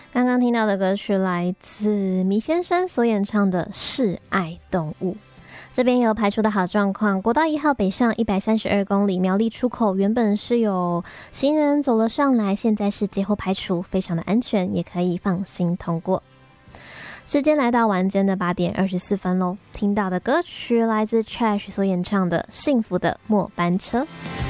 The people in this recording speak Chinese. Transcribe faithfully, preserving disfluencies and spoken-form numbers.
刚刚听到的歌曲来自米先生所演唱的《是爱动物》。这边有排除的好状况，国道一号北上一百三十二公里，苗栗出口原本是有行人走了上来，现在是节后排除，非常的安全，也可以放心通过。时间来到晚间的八点二十四分咯，听到的歌曲来自 Trash 所演唱的《幸福的末班车》。